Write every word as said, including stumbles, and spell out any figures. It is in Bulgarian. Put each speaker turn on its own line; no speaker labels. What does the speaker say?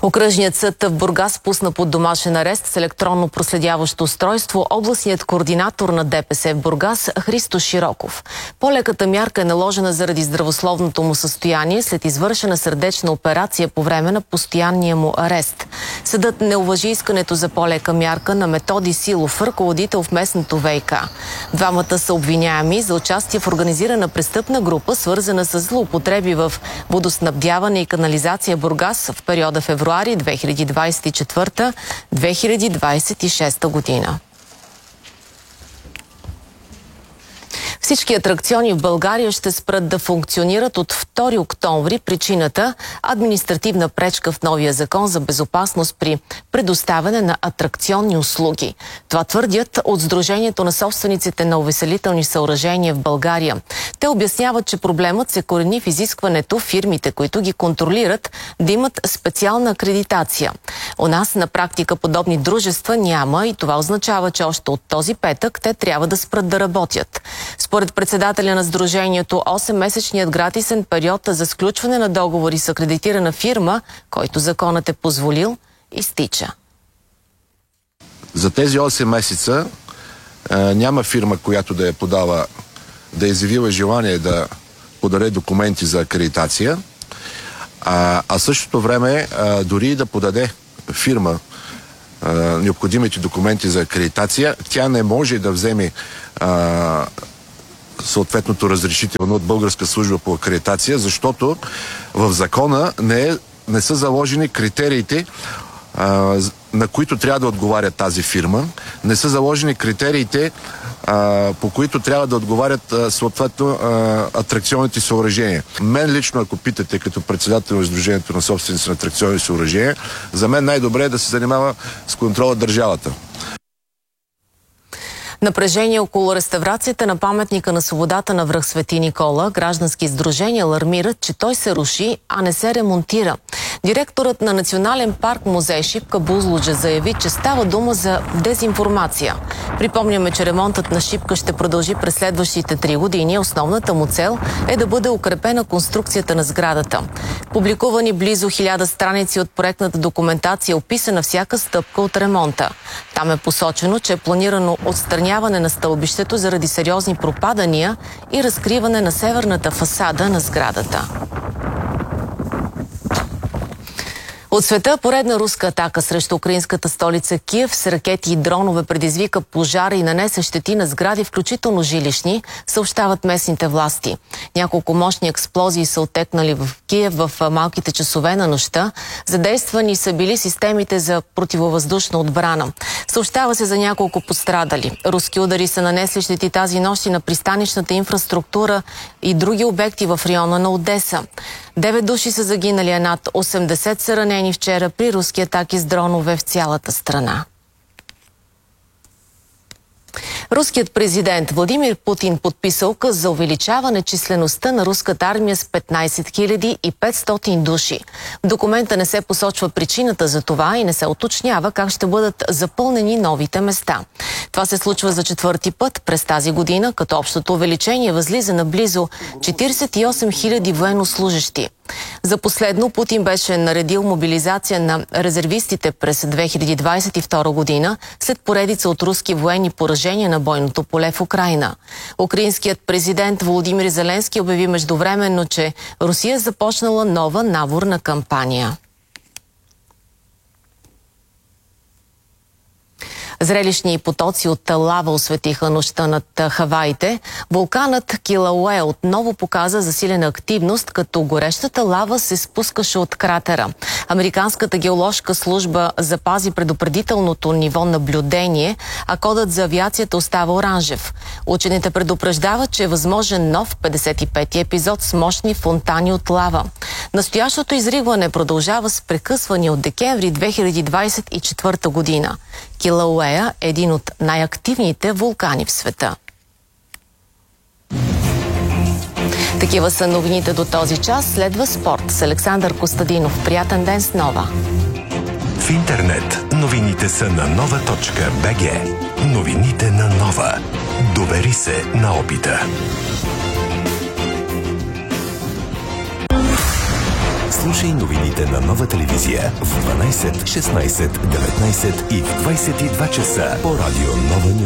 Окръжният съд в Бургас пусна под домашен арест с електронно проследяващо устройство областният координатор на ДПС в Бургас Христо Широков. По-леката мярка е наложена заради здравословното му състояние след извършена сърдечна операция по време на постоянния му арест. Съдът не уважи искането за по-лека мярка на Методи Силов, ръководител в местното ВиК. Двамата са обвиняеми за участие в организирана престъпна група, свързана с злоупотреби в водоснабдяване и канализация Бургас в периода февруари две хиляди двадесет и четвърта - две хиляди двадесет и шеста година. Всички атракциони в България ще спрат да функционират от втори октомври. Причината – административна пречка в новия закон за безопасност при предоставяне на атракционни услуги. Това твърдят от Сдружението на собствениците на увеселителни съоръжения в България. Те обясняват, че проблемът се корени в изискването фирмите, които ги контролират, да имат специална акредитация. У нас на практика подобни дружества няма и това означава, че още от този петък те трябва да спрат да работят. Според председателя на Сдружението, осеммесечният гратисен период за сключване на договори с акредитирана фирма, който законът е позволил, изтича.
За тези осем месеца а, няма фирма, която да е подава, да е изявила желание да подаде документи за акредитация, а, а същото време а, дори да подаде фирма а, необходимите документи за акредитация, тя не може да вземе а, съответното разрешително от Българска служба по акредитация, защото в закона не, е, не са заложени критериите, а, на които трябва да отговаря тази фирма, не са заложени критериите, а, по които трябва да отговарят а, съответно а, атракционните съоръжения. Мен лично, ако питате като председател на Сдружението на собственици на атракционни съоръжения, за мен най-добре е да се занимава с контрола държавата.
Напрежение около реставрацията на паметника на свободата на връх Свети Никола. Граждански сдружения алармират, че той се руши, а не се ремонтира. Директорът на Национален парк музей Шипка Бузлуджа заяви, че става дума за дезинформация. Припомняме, че ремонтът на Шипка ще продължи през следващите три години. Основната му цел е да бъде укрепена конструкцията на сградата. Публикувани близо хиляда страници от проектната документация, описана всяка стъпка от ремонта. Там е посочено, че е планирано отстраняване на стълбището заради сериозни пропадания и разкриване на северната фасада на сградата. От света поредна руска атака срещу украинската столица Киев с ракети и дронове предизвика пожара и нанесе щети на сгради, включително жилищни, съобщават местните власти. Няколко мощни експлозии са отекнали в Киев в малките часове на нощта. Задействани са били системите за противовъздушна отбрана. Съобщава се за няколко пострадали. Руски удари са нанесли щети тази нощ и на пристанищната инфраструктура и други обекти в района на Одеса. Девет души са загинали, а над осемдесет са ранени вчера при руски атаки с дронове в цялата страна. Руският президент Владимир Путин подписа указ за увеличаване числеността на руската армия с петнайсет хиляди и петстотин души. В документа не се посочва причината за това и не се уточнява как ще бъдат запълнени новите места. Това се случва за четвърти път през тази година, като общото увеличение възлиза на близо четирийсет и осем хиляди военнослужещи. За последно Путин беше наредил мобилизация на резервистите през две хиляди двадесет и втора година след поредица от руски военни поражения на бойното поле в Украйна. Украинският президент Володимир Зеленски обяви междувременно, че Русия е започнала нова наборна кампания. Зрелищни потоци от лава осветиха нощта над Хаваите. Вулканът Килауе отново показа засилена активност, като горещата лава се спускаше от кратера. Американската геоложка служба запази предупредителното ниво наблюдение, а кодът за авиацията остава оранжев. Учените предупреждават, че е възможен нов петдесет и пети епизод с мощни фонтани от лава. Настоящото изригване продължава с прекъсвания от декември две хиляди двадесет и четвърта година. Килауея е един от най-активните вулкани в света. Такива са новините до този час. Следва спорт с Александър Костадинов. Приятен ден с Нова.
В интернет новините са на нова точка бг. Новините на Нова. Довери се на опита. Слушай новините на Нова телевизия в дванайсет, шестнайсет, деветнайсет и в двайсет и два часа по радио Нова Нюз.